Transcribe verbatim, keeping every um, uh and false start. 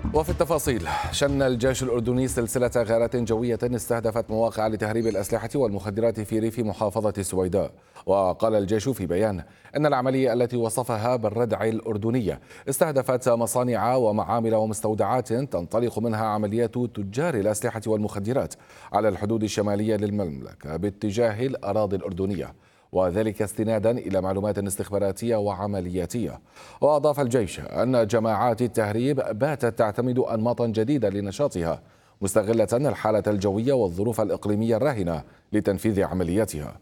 وفي التفاصيل، شن الجيش الأردني سلسلة غارات جوية استهدفت مواقع لتهريب الأسلحة والمخدرات في ريف محافظة السويداء. وقال الجيش في بيان أن العملية التي وصفها بالردع الأردنية استهدفت مصانع ومعامل ومستودعات تنطلق منها عمليات تجار الأسلحة والمخدرات على الحدود الشمالية للمملكة باتجاه الأراضي الأردنية، وذلك استنادا إلى معلومات استخباراتية وعملياتية. وأضاف الجيش أن جماعات التهريب باتت تعتمد أنماطا جديدة لنشاطها، مستغلة الحالة الجوية والظروف الإقليمية الراهنة لتنفيذ عملياتها.